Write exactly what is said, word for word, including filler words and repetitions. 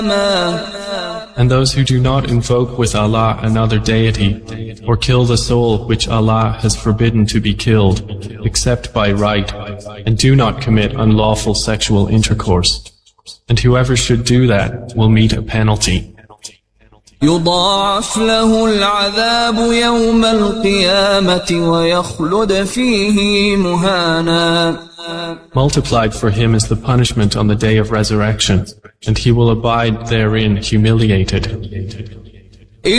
And those who do not invoke with Allah another deity, or kill the soul which Allah has forbidden to be killed, except by right, and do not commit unlawful sexual intercourse. And whoever should do that will meet a penalty. يضاعف له العذاب يوم القيامة ويخلد فيه مهانا. Multiplied for him is the punishment on the day of resurrection, and he will abide therein humiliated.